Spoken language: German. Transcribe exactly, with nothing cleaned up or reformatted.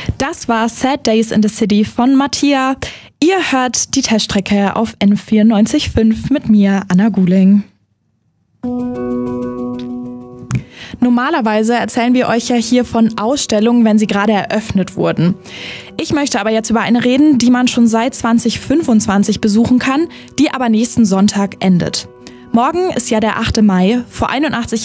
Das war Sad Days in the City von Mattia. Ihr hört die Teststrecke auf N vierundneunzig Komma fünf mit mir, Anna Guling. Normalerweise erzählen wir euch ja hier von Ausstellungen, wenn sie gerade eröffnet wurden. Ich möchte aber jetzt über eine reden, die man schon seit zwanzig fünfundzwanzig besuchen kann, die aber nächsten Sonntag endet. Morgen ist ja der achte Mai. Vor einundachtzig